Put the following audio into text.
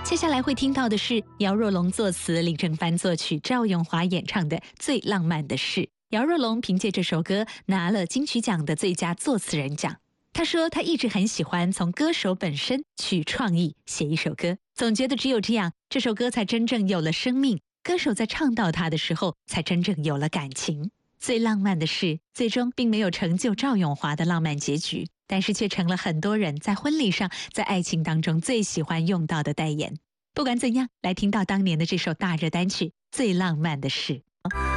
接下来会听到的是姚若龙作词、李正帆作曲、赵咏华演唱的《最浪漫的事》。姚若龙凭借这首歌拿了金曲奖的最佳作词人奖。他说他一直很喜欢从歌手本身去创意写一首歌，总觉得只有这样，这首歌才真正有了生命，歌手在唱到它的时候才真正有了感情。最浪漫的事最终并没有成就赵咏华的浪漫结局，但是却成了很多人在婚礼上、在爱情当中最喜欢用到的代言。不管怎样，来听到当年的这首大热单曲《最浪漫的事》。